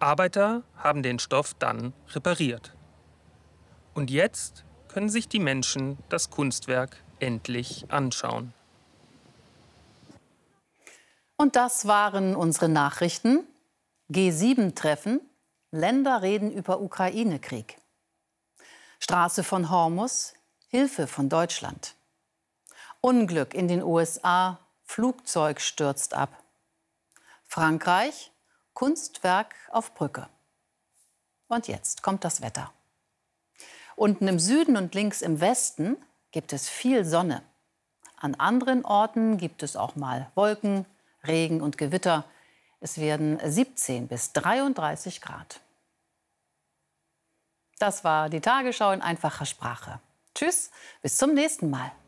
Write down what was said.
Arbeiter haben den Stoff dann repariert. Und jetzt können sich die Menschen das Kunstwerk endlich anschauen. Und das waren unsere Nachrichten. G7-Treffen, Länder reden über Ukraine-Krieg. Straße von Hormus, Hilfe von Deutschland. Unglück in den USA, Flugzeug stürzt ab. Frankreich, Kunstwerk auf Brücke. Und jetzt kommt das Wetter. Unten im Süden und links im Westen gibt es viel Sonne. An anderen Orten gibt es auch mal Wolken, Regen und Gewitter. Es werden 17 bis 33 Grad. Das war die Tagesschau in einfacher Sprache. Tschüss, bis zum nächsten Mal.